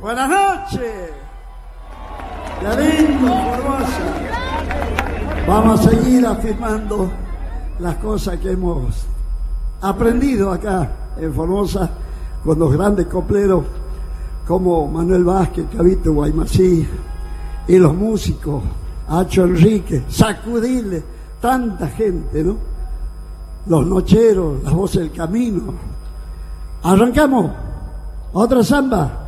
Buenas noches. Qué lindo, Formosa. Vamos a seguir afirmando las cosas que hemos aprendido acá en Formosa con los grandes copleros como Manuel Vázquez, Cabito Guaymasí y los músicos, Acho Enrique, Sacudirle, tanta gente, ¿no? Los Nocheros, las Voces del Camino. Arrancamos otra samba.